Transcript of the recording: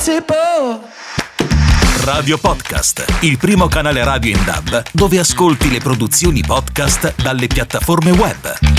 invincible. Radio Podcast, il primo canale radio in DAB dove ascolti le produzioni podcast dalle piattaforme web.